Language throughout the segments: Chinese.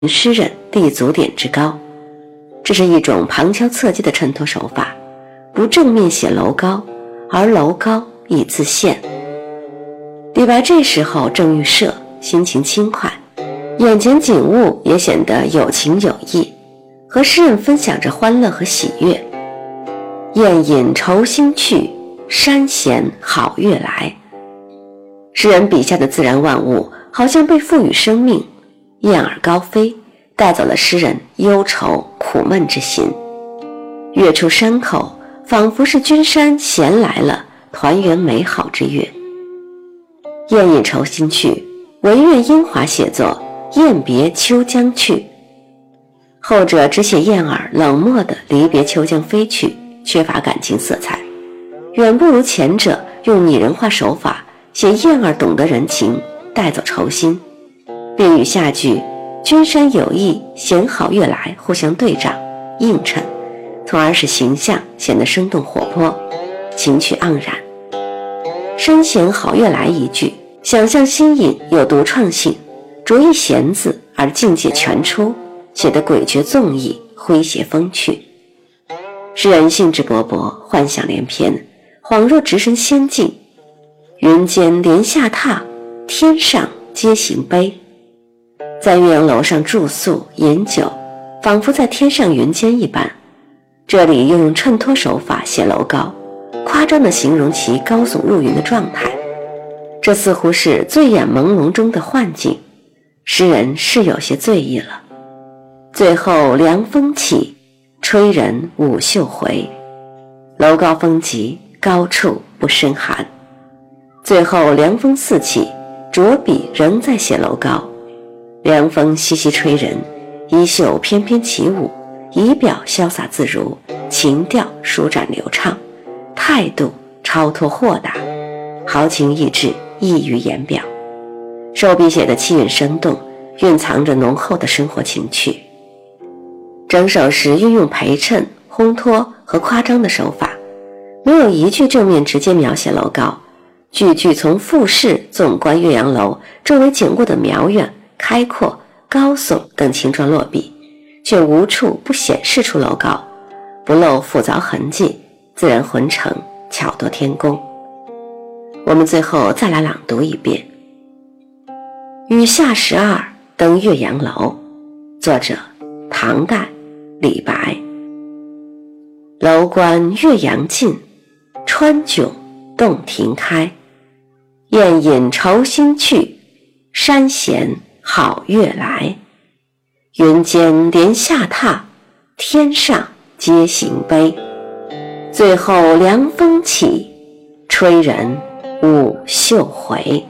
诗人立足点之高。这是一种旁敲侧击的衬托手法，不正面写楼高，而楼高以自现。李白这时候正欲射，心情轻快，眼前景物也显得有情有义，和诗人分享着欢乐和喜悦。雁引愁心去，山闲好月来。诗人笔下的自然万物好像被赋予生命，燕儿高飞，带走了诗人忧愁苦闷之心。月出山口，仿佛是君山闲来了团圆美好之月。雁引愁心去，文苑英华写作雁别秋江去，后者只写燕儿冷漠地离别秋江飞去，缺乏感情色彩，远不如前者用拟人化手法写燕儿懂得人情，带走愁心，并与下句君山有意闲好月来互相对仗映衬，从而使形象显得生动活泼，情趣盎然。山闲好月来一句，想象新颖有独创性，着一闲字而境界全出，写得诡谲纵逸，诙谐风趣。诗人兴致勃勃，幻想连篇，恍若置身仙境。云间莲下榻，天上阶行杯。在岳阳楼上住宿饮酒，仿佛在天上云间一般。这里又用衬托手法写楼高，夸张地形容其高耸入云的状态，这似乎是醉眼朦胧中的幻境，诗人是有些醉意了。最后凉风起，吹人舞袖回。楼高风急，高处不胜寒。最后凉风四起，着笔仍在写楼高，凉风习习吹人，衣袖翩翩起舞，仪表潇洒自如，情调舒展流畅，态度超脱豁达，豪情逸致，溢于言表。手笔写的气韵生动，蕴藏着浓厚的生活情趣。整首诗运用陪衬、烘托和夸张的手法，没有一句正面直接描写楼高，句句从俯视纵观岳阳楼周围景物的渺远、开阔、高耸等情状落笔，却无处不显示出楼高，不露复杂痕迹，自然浑成，巧夺天工。我们最后再来朗读一遍。雨下12登岳阳楼，作者唐代李白。楼观岳阳近，川迥洞庭开。雁引愁心去，山闲好月来。云间莲下榻，天上阶行杯。最后凉风起，吹人舞袖回。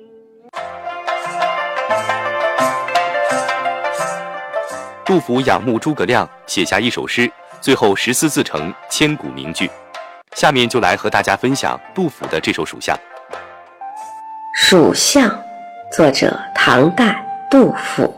杜甫仰慕诸葛亮，写下一首诗，最后14字成千古名句。下面就来和大家分享杜甫的这首蜀相。 蜀相，作者唐代杜甫。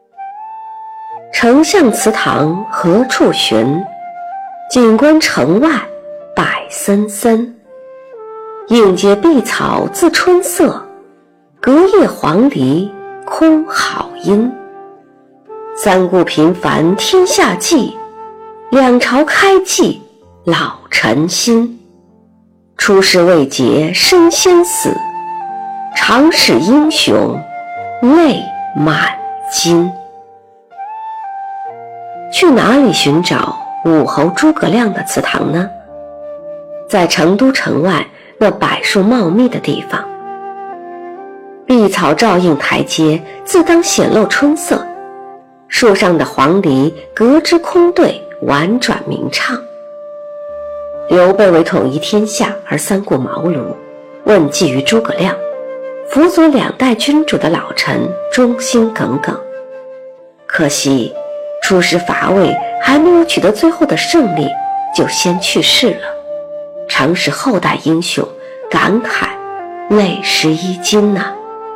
丞相祠堂何处寻？锦官城外柏森森。映阶碧草自春色，隔叶黄鹂空好音。三顾频繁天下计，两朝开济老臣心。出师未捷身先死，长使英雄泪满襟。去哪里寻找武侯诸葛亮的祠堂呢？在成都城外那柏树茂密的地方。碧草照映台阶，自当显露春色。树上的黄鹂隔枝空对，婉转鸣唱。刘备为统一天下而三顾茅庐，问计于诸葛亮，辅佐两代君主的老臣忠心耿耿。可惜出师伐魏还没有取得最后的胜利，就先去世了，常使后代英雄感慨泪湿衣襟呐。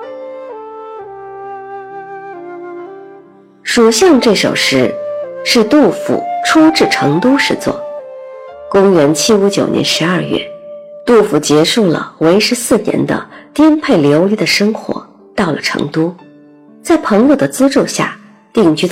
蜀相这首诗是杜甫初至成都时作。公元759年12月，杜甫结束了为时4年的颠沛流离的生活，到了成都，在朋友的资助下， 定居